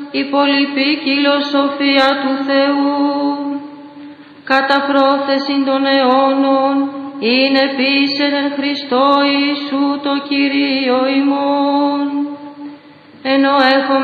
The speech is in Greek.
η πολυπίκυλο σοφία του Θεού, κατά πρόθεση των αιώνων, είναι πείσεν εν Χριστώ Ιησού το Κυρίο ημών, ενώ έχουμε